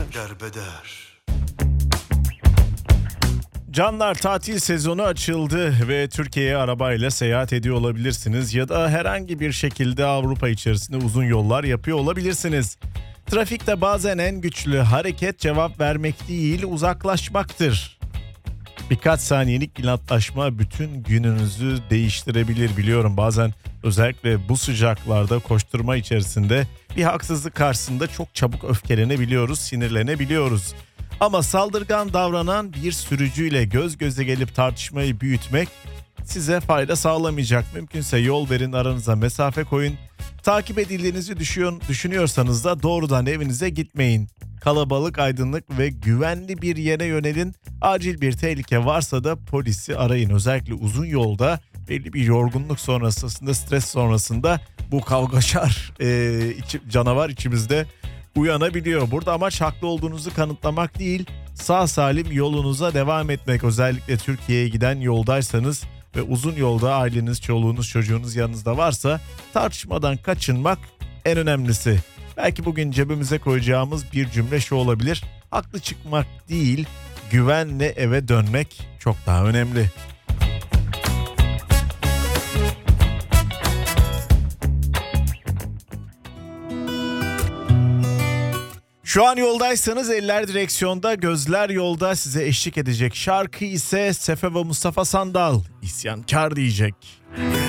Derbeder. Canlar, tatil sezonu açıldı ve Türkiye'ye arabayla seyahat ediyor olabilirsiniz ya da herhangi bir şekilde Avrupa içerisinde uzun yollar yapıyor olabilirsiniz. Trafikte bazen en güçlü hareket cevap vermek değil, uzaklaşmaktır. Birkaç saniyelik inatlaşma bütün gününüzü değiştirebilir, biliyorum. Bazen özellikle bu sıcaklarda koşturma içerisinde bir haksızlık karşısında çok çabuk öfkelenebiliyoruz, sinirlenebiliyoruz. Ama saldırgan davranan bir sürücüyle göz göze gelip tartışmayı büyütmek size fayda sağlamayacak. Mümkünse yol verin, aranıza mesafe koyun. Takip edildiğinizi düşünüyorsanız da doğrudan evinize gitmeyin. Kalabalık, aydınlık ve güvenli bir yere yönelin. Acil bir tehlike varsa da polisi arayın. Özellikle uzun yolda belli bir yorgunluk sonrasında, stres sonrasında bu kavgaşar canavar içimizde uyanabiliyor. Burada amaç haklı olduğunuzu kanıtlamak değil, sağ salim yolunuza devam etmek. Özellikle Türkiye'ye giden yoldaysanız ve uzun yolda aileniz, çoluğunuz, çocuğunuz yanınızda varsa tartışmadan kaçınmak en önemlisi. Belki bugün cebimize koyacağımız bir cümle şu olabilir: haklı çıkmak değil, güvenle eve dönmek çok daha önemli. Şu an yoldaysanız eller direksiyonda, gözler yolda. Size eşlik edecek şarkı ise Sefe ve Mustafa Sandal, İsyankar diyecek.